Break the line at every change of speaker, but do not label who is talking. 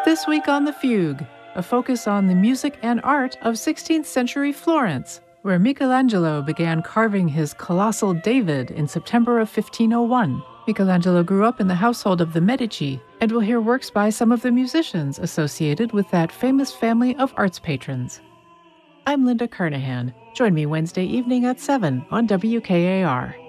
This week on The Fugue, a focus on the music and art of 16th century Florence, where Michelangelo began carving his colossal David in September of 1501. Michelangelo grew up in the household of the Medici, and we'll hear works by some of the musicians associated with that famous family of arts patrons. I'm Linda Carnahan. Join me Wednesday evening at 7 on WKAR.